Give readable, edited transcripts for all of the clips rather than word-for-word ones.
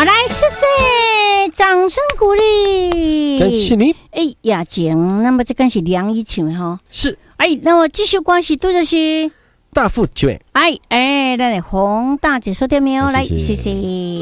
好，来，谢谢，掌声鼓励， 感谢你。 雅静，那么这个是梁一晴哈， 是， 那我继续关系对的是大富卷， 来来，洪大姐收听没有？来，谢谢。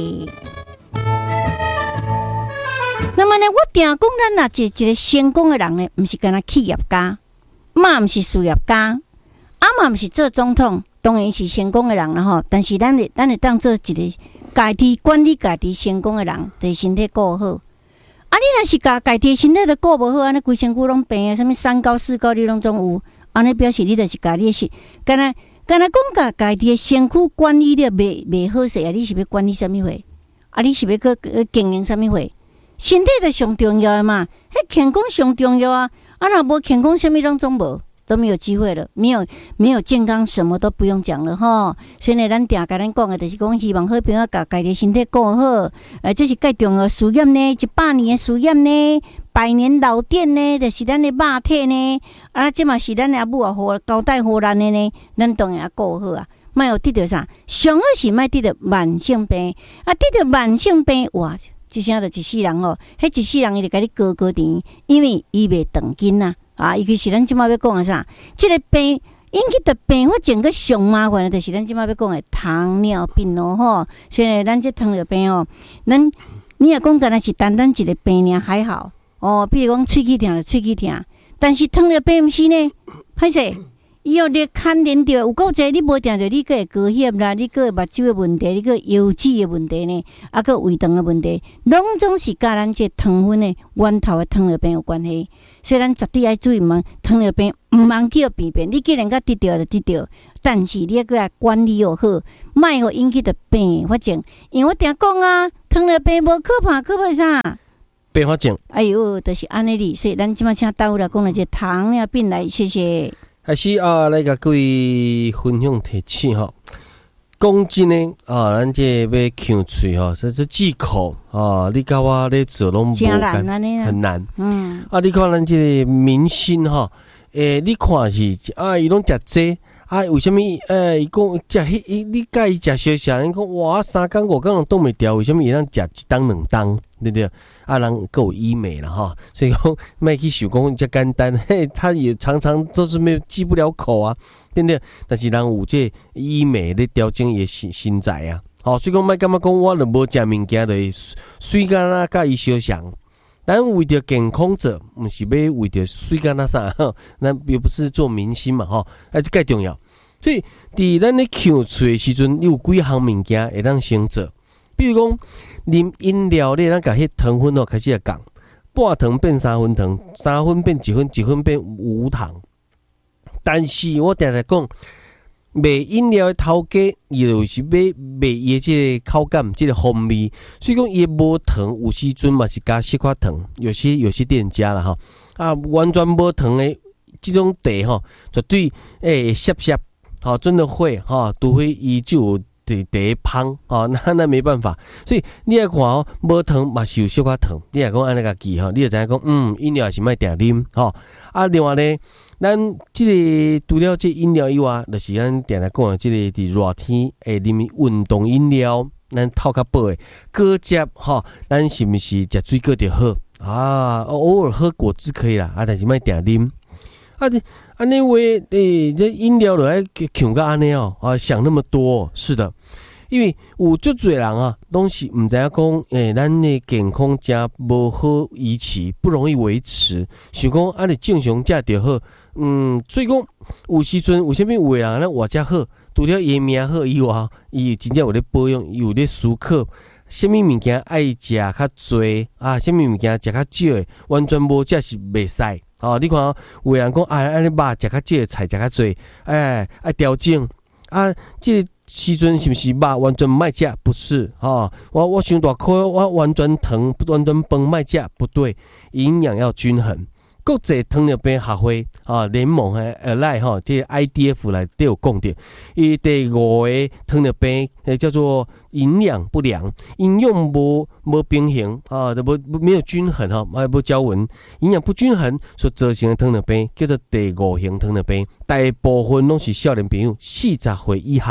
那么呢，我定讲咱呐，一个成功的人呢，不是干那企业家，嘛不是事业家，嘛不是做总统，当然是成功的人了吼。但是咱会当做一个家己管理家己成功的人，就是身体顾好。你若是家己身体都顾无好，安尼规身躯拢病啊，什么三高四高你拢总有，安尼表示你就是家己是干那讲家己的身躯管理了袂好势啊，你是要管理什么货？你是要去经营什么货？身体就上重要的嘛，迄健康上重要啊！若无健康，什么拢无，都没有机会了。没有健康，什么都不用讲了吼。所以呢，咱定甲咱讲的，就是讲希望好朋友家己身体顾好，这是介重要的事业呢，100年的事业呢，100年老店呢，就是咱的肉体呢。这嘛是咱的阿母啊，好交代好咱的呢，咱当然要顾好啊。莫有得到啥？上好是莫得到慢性病，得到慢性病哇！即声就一世人哦，迄一世人伊就甲你高甜，因为伊袂长筋呐尤其是咱即马要讲的啥，即个病引起的并发症个上麻烦的，就是咱即马要讲的糖尿病咯吼。所以咱这糖尿病哦，你若讲干那是单单一个病尔还好哦，比如讲喙齿痛就喙齿痛，但是糖尿病毋是呢，歹势。伊你牵连着有够济，你无定着你个会高血啦，你个会目睭的问题，你个腰子的问题呢，个胃肠的问题，拢总是甲咱这糖分的源头的糖尿病有关系。所以咱绝对要注意糖尿病毋通叫病变，你既然甲得着就得着，但是你个管理又好，莫互引起的并发症。因为我定讲啊，糖尿病无可怕啥？ 并发症。 就是安尼哩。所以咱即马请大夫来讲了这糖尿病来，谢谢。 还是来甲各位分享提醒吼。讲真诶咱这要呛喙吼，这忌口你甲我咧做拢无干，很难。你看咱这个明星吼，你看是伊拢食这。为什么伊讲食你甲伊食小伊讲哇3工5工冻袂掉，为什么伊通食1当2当，对不对？人够有医美了哈，所以讲卖去手工这简单，他也常常都是没有忌不了口啊，对不对？但是人有这医美咧调整伊身材啊，所以讲卖感觉讲我就无食物件就水干啦，甲伊相像。咱为着健康者，毋是要为着水干那啥，咱又不是做明星嘛，这介重要。所以，伫咱咧呛喙的时阵，你有几项物件会当先做。比如讲，啉饮料咧，咱甲迄糖分开始来降，半糖变3分糖，3分变1分，1分变无糖。但是我常常讲，卖饮料的头家，伊就是要卖伊的这个口感，这个风味。所以讲，伊无糖，有时阵嘛是加1块糖，有些店家啦完全无糖的这种茶绝对涩，真的会除非伊就有茶芳那没办法。所以你来看无糖嘛是有1块糖，你来讲安尼个记你就知影讲饮料是莫定啉另外呢。咱这个除了这饮料以外，就是咱定来讲的这个伫热天啉运动饮料，咱透较饱的果汁咱是不是食水果就好偶尔喝果汁可以啦但是莫定啉安尼话这饮料就爱强到安尼想那么多是的。因为有足侪人拢是毋知影讲咱的健康真无好维持，不容易维持。想讲安尼正常食就好，所以讲有时阵为什么有的人咱活遮好，除了伊命好以外，伊真正有咧保养，有咧思考，什么物件爱食较侪什么物件食较少的，完全无食是袂使。你看有的人讲安尼肉食较少，菜食较侪，爱调整这个时阵是不是肉完全卖食？不是我伤大块，我完全糖完全饭卖食不对，营养要均衡。国际糖尿病协会联盟来这个 IDF 来都有讲到，伊第5个糖尿病叫做营养不良，营养无平衡就没有均衡无交文，营养不均衡所造成的糖尿病叫做第5型糖尿病，大部分拢是少年朋友40岁以下。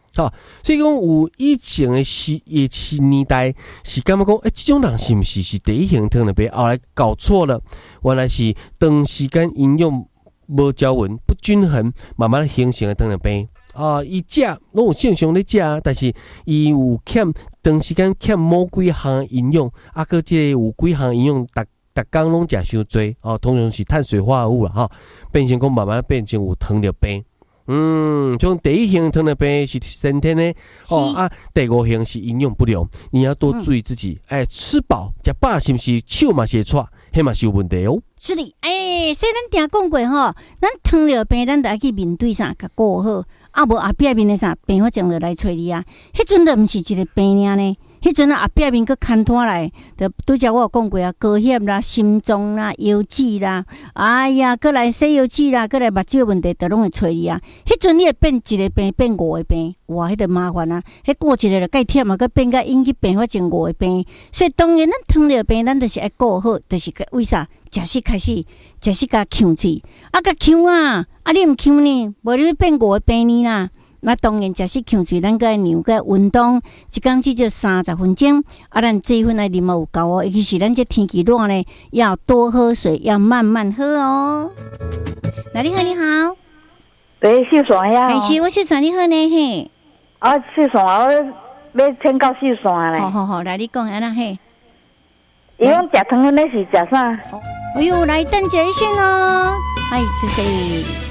所以讲有以前的年代是感觉讲，这种人是不是第一型糖尿病？后来搞错了，原来是长时间营养无条纹不均衡，慢慢形成的糖尿病。伊食拢有正常咧食，但是伊有长时间欠某几项营养，个即有几项营养逐工拢食伤多，通常是碳水化合物啦，变成讲慢慢变成有糖尿病。像第一型糖尿病是先天的第五型是营养不良，你要多注意自己。吃饱食饱是不是手嘛是会喘，迄嘛是有问题哦。 是的，所以咱定讲过咱糖尿病咱得去面对甲顾好。无后壁面的啥病发症就来找你啊！迄阵都毋是一个病尔呢，迄阵后壁面佫牵拖来，就拄则我有讲过高血啦、心脏啦、腰子啦，哎呀，佫来西腰子啦，佫来目睭问题，都拢会找你啊！迄阵你会变一个病变5个病，哇，迄个麻烦啊！迄过一个就介忝啊，佫变甲引起并发症5个病，所以当然咱糖尿病咱就是爱顾好，就是为啥？食食开始，食食甲呛嘴，甲呛啊！你毋呛呢，无你要变5个病呢啦。那当然食食呛嘴，咱个让个运动，一工至少30分钟。咱水分来啉有够尤其是咱这天气热呢，要多喝水，要慢慢喝哦。那你好，你好， 对，秀山呀， 是我秀山，你好呢嘿。 秀山，我要请教秀山咧。 好，来你讲安那嘿。 伊讲食糖的那是食啥？ 哎呦，来等一下先咯。谢谢。